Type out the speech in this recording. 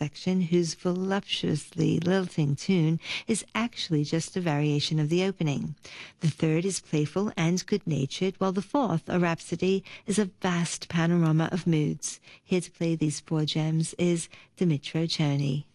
section, whose voluptuously lilting tune is actually just a variation of the opening. The third is playful and good-natured, while the fourth, a rhapsody, is a vast panorama of moods. Here to play these four gems is Dimitro Cherney.